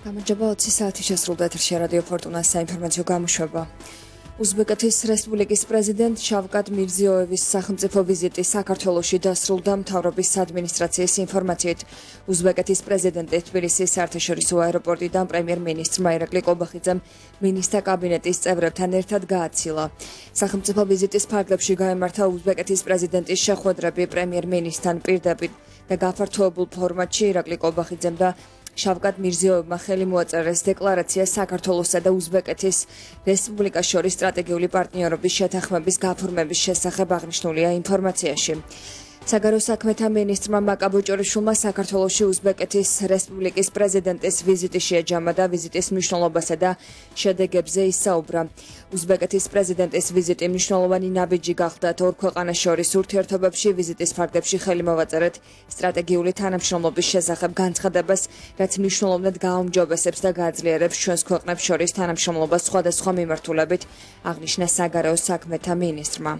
გამარჯობა 20 საათი შესრულდა ეთერში რადიო ფორტუნას საინფორმაციო გამოშვება. უზბეკეთის რესპუბლიკის პრეზიდენტ შავკატ მირზიოევის სახელმწიფო ვიზიტი საქართველოში დასრულდა მთავრობის ადმინისტრაციის ინფორმაციით. უზბეკეთის პრეზიდენტი თბილისის საერთაშორისო აეროპორტიდან პრემიერ-მინისტრმა ირაკლი კობახიძემ მინისტრთა კაბინეტის წევრებთან ერთად გააცილა. სახელმწიფო ვიზიტის ფარგლებში გაემართა უზბეკეთის პრეზიდენტის შეხვედრები პრემიერ-მინისტრთან პირდაპირ და გაფართოებულ ფორმატში ირაკლი კობახიძემ და შავკატ მირზიოევმა ხელი მოაწერეს დეკლარაცია საქართველოსა და უზბეკეთის რესპუბლიკას შორის სტრატეგიული პარტნიორობის შეთანხმების გაფორმების შესახებ აღნიშნულია ინფორმაციაში. საგარეო საქმეთა მინისტრმა მაკაბო ჭორიშვილმა საქართველოში უზბეკეთის რესპუბლიკის პრეზიდენტის ვიზიტი შეაჯამა და ვიზიტის მნიშვნელობასა და შედეგებზე ისაუბრა. უზბეკეთის პრეზიდენტის ვიზიტი მნიშვნელოვანი ნაბიჯი გახდათ ორ ქვეყანას შორის ურთიერთობებში. ვიზიტის ფარგლებში ხელი მოვაწერეთ სტრატეგიული თანამშრომლობის შესახებ განცხადებას, რაც მნიშვნელოვნად გააუმჯობესებს და გააძლიერებს ჩვენს ქვეყნებს შორის თანამშრომლობას სხვადასხვა მიმართულებით, აღნიშნა საგარეო საქმეთა მინისტრმა.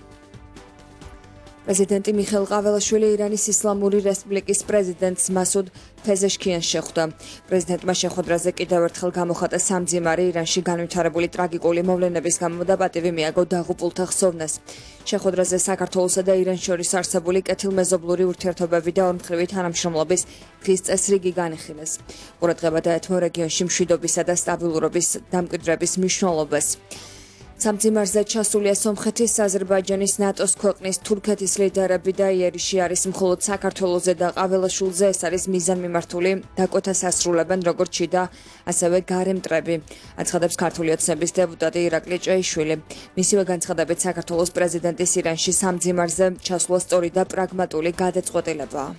პრეზიდენტი მიხეილ ყაველაშვილი ირანის ისლამური რესპუბლიკის პრეზიდენტს მასუდ ფეზეშქიანს შეხვდა. პრეზიდენტმა შეხვედრაზე კიდევ ერთხელ გამოხატა სამძიმარი ირანში განვითარებული ტრაგიკული მოვლენების გამო და პატივი მიაგო დაღუპულთა ხსოვნას. შეხვედრაზე საქართველოსა და ირანს შორის არსებული კეთილმეზობლური ურთიერთობები და ორმხრივი თანამშრომლობის დღის წესრიგი განიხილეს. ყურადღება დაეთმო რეგიონში მშვიდობისა და სტაბილურობის დამკვიდრების მნიშვნელობას. სამძიმარზე ჩასულია სომხეთის, აზერბაიჯანის, ნატოს ქვეყნის, თურქეთის ლიდერები და იერიში არის მხოლოდ საქართველოზე და ყაველაშვილზე ეს არის მიზანმიმართული დაკვეთას ასრულებენ როგორც შიდა, ასევე გარე მტრები, აცხადებს ქართული ოცნების დეპუტატი ირაკლი ჭეიშვილი. მისივე განცხადებით საქართველოს პრეზიდენტის ირანში სამძიმარზე ჩასვლა სწორი და პრაგმატული გადაწყვეტილებაა.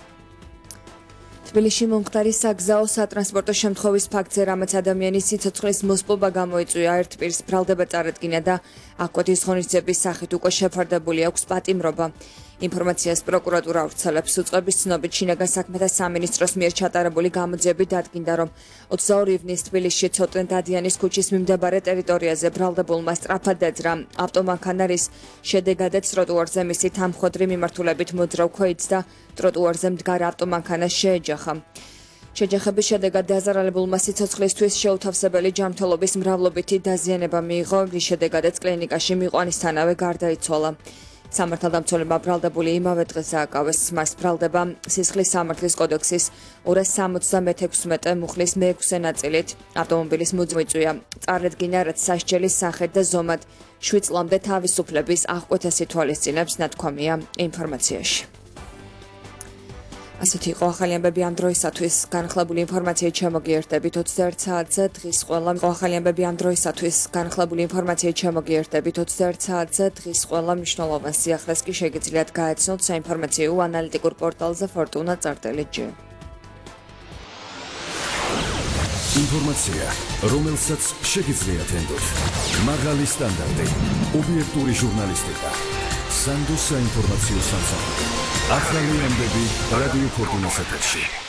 თბილისში მომხდარი საგზაო სატრანსპორტო შემთხვევის ფაქტზე, რამაც ადამიანის სიცოცხლის მოსპობა გამოიწვია, ერთ პირს ბრალდება წარადგინა და აკვეთის ღონისძიების სახით უკვე შეფარდებული აქვს პატიმრობა. ინფორმაციას პროკურატურა ავრცელებს. უწყების ცნობით შინაგან საქმეთა სამინისტროს მიერ ჩატარებული გამოძიებით დადგინდა, რომ 22 ივნისს თბილისში ცოტნე დადიანის ქუჩის მიმდებარე ტერიტორიაზე ბრალდებულმა სწრაფად დაძრა ავტომანქანა, რის შედეგადაც ტროტუარზე მისი თამხვედრი მიმართულებით მოძრავ ქვედს და ტროტუარზე მდგარ ავტომანქანას შეეჯახა. შეჯახების შედეგად დაზარალებულმა სიცოცხლისთვის შეუთავსებელი ჯანმრთელობის მრავლობითი დაზიანება მიიღო, რის შედეგადაც კლინიკაში მიყვანისთანავე გარდაიცვალა. სამართალდამცველებმა ბრალდებული იმავე დღეს ააკავეს. მას ბრალდება სისხლის სამართლის კოდექსის 276 მუხლის მე-6 ნაწილით. ავტომობილის მოწვია წარადგინა, რაც სასჯელის სახით და ზომად 7 წლამდე თავისუფლების აღკვეთას ითვალისწინებს, ნათქვამია ინფორმაციაში. ასეთი იყო ახალი ამბები ამ დროისათვის. განხლებული ინფორმაციით შემოგიერთდებით 21 საათზე დღის ყველა ახალი ამბები ამ დროისათვის. განხლებული ინფორმაციით შემოგიერთდებით 21 საათზე დღის ყველა მნიშვნელოვან სიახლეს კი შეგიძლიათ გაეცნოთ საინფორმაციო ანალიტიკურ პორტალზე fortuna.gr. ინფორმაცია, რომელსაც შეგიძლიათ ენდოთ. მაღალი სტანდარტი, ობიექტური ჟურნალისტიკა. სანდოს საინფორმაციო სამსახური. ახალი ამბები რადიო ფორტუნას ეთერში.